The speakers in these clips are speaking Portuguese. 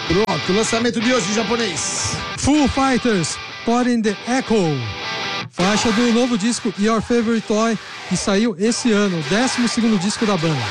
Pronto, lançamento de hoje em japonês. Foo Fighters, Caught in the Echo. Faixa do novo disco Your Favorite Toy, que saiu esse ano, o 12º disco da banda.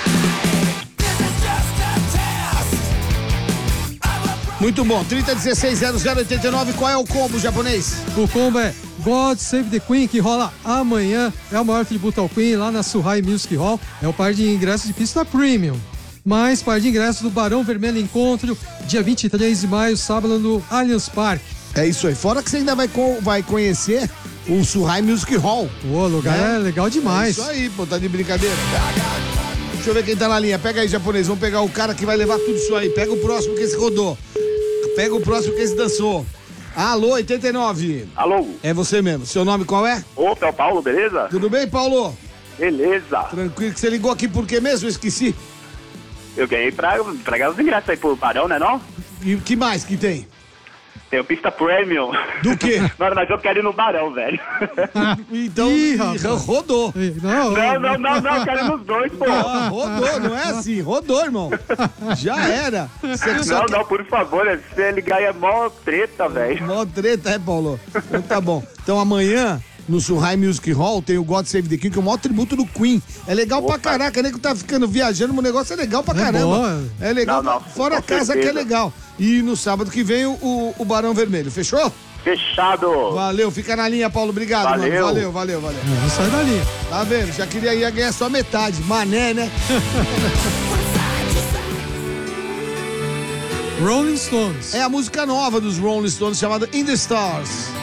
Muito bom, 3016-0089, qual é o combo japonês? O combo é God Save the Queen, que rola amanhã. É o maior tributo ao Queen lá na Suhai Music Hall. É o par de ingressos de pista premium. Mais par de ingressos do Barão Vermelho Encontro, dia 23 de maio, sábado, no Allianz Parque. É isso aí, fora que você ainda vai conhecer o Suhai Music Hall. O lugar é legal demais. É isso aí, pô, tá de brincadeira. Deixa eu ver quem tá na linha. Pega aí, japonês. Vamos pegar o cara que vai levar tudo isso aí. Pega o próximo que esse rodou. Pega o próximo que esse dançou. Alô, 89. Alô. É você mesmo. Seu nome qual é? Opa, é o Paulo, beleza? Tudo bem, Paulo? Beleza. Tranquilo, que você ligou aqui por quê mesmo? Eu esqueci. Eu ganhei pra ganhar os ingressos aí pro Barão, né não? E o que mais que tem? Tem o pista premium. Do quê? Mano, mas eu quero ir no Barão, velho. Então, rodou. Não, quero ir nos dois, pô. Rodou, não é assim? Rodou, irmão. Já era. Não, por favor, se ele ganha é mó treta, velho. Mó treta, Paulo? Então tá bom. Então amanhã, no Suhai Music Hall, tem o God Save the King, que é o maior tributo do Queen. É legal pra caraca, né? Que tá ficando viajando, o negócio é legal pra caramba. É legal, fora a casa que é legal. E no sábado que vem o Barão Vermelho, fechou? Fechado. Valeu, fica na linha, Paulo. Obrigado, mano. Valeu. Não sai da linha. Tá vendo? Já ia ganhar só metade. Mané, né? Rolling Stones. É a música nova dos Rolling Stones, chamada In the Stars.